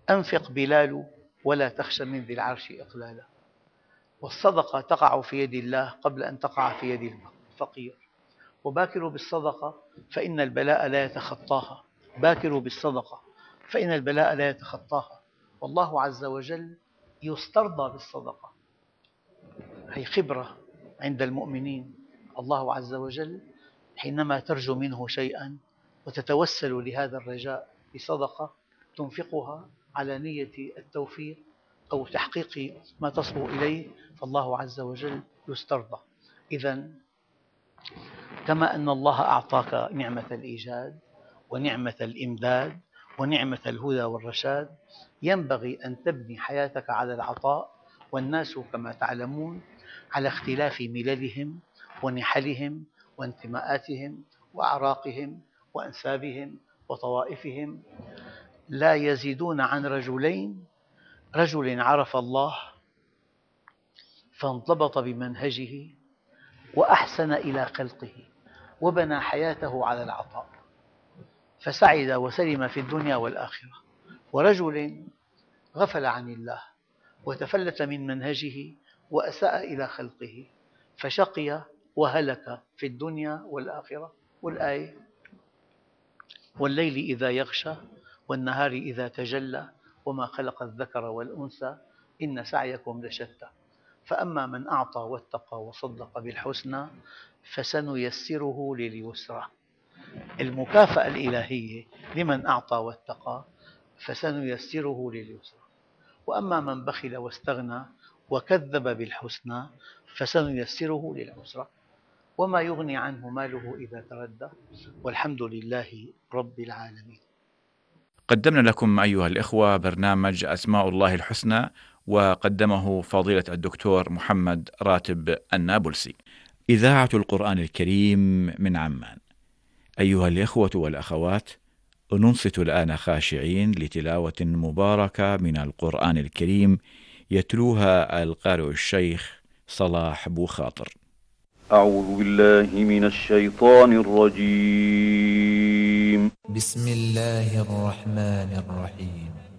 أنفق بلال ولا تخش من ذي العرش إقلالا. والصدقة تقع في يد الله قبل أن تقع في يد الفقير. وباكروا بالصدقة فإن البلاء لا يتخطاها. باكروا بالصدقة فإن البلاء لا يتخطاها. والله عز وجل يسترضى بالصدقة. هي خبرة عند المؤمنين. الله عز وجل حينما ترجو منه شيئا وتتوسل لهذا الرجاء بصدقة تنفقها على نية التوفيق أو تحقيق ما تصبو إليه، فالله عز وجل يسترضى. إذن كما أن الله أعطاك نعمة الإيجاد ونعمة الإمداد ونعمة الهدى والرشاد، ينبغي أن تبني حياتك على العطاء. والناس كما تعلمون على اختلاف مللهم ونحلهم وانتماءاتهم وأعراقهم وأنسابهم وطوائفهم لا يزيدون عن رجلين: رجل عرف الله فانضبط بمنهجه وأحسن إلى خلقه وبنى حياته على العطاء فسعد وسلم في الدنيا والآخرة. ورجل غفل عن الله وتفلت من منهجه وأساء إلى خلقه فشقي وهلك في الدنيا والآخرة. والآية: والليل إذا يغشى والنهار إذا تجلى وما خلق الذكر والأنثى إن سعيكم لشتى. فأما من أعطى واتقى وصدق بالحسنى فسنيسره لليسرى. المكافأة الإلهية لمن أعطى واتقى فسنيسره لليسرى. وأما من بخل واستغنى وكذب بالحسنى فسنيسره للعسرى. وما يغني عنه ماله إذا تردى. والحمد لله رب العالمين. قدمنا لكم أيها الإخوة برنامج أسماء الله الحسنى، وقدمه فضيلة الدكتور محمد راتب النابلسي. إذاعة القرآن الكريم من عمان. أيها الإخوة والأخوات، ننصت الآن خاشعين لتلاوة مباركة من القرآن الكريم يتلوها القارئ الشيخ صلاح بوخاطر. أعوذ بالله من الشيطان الرجيم. بسم الله الرحمن الرحيم.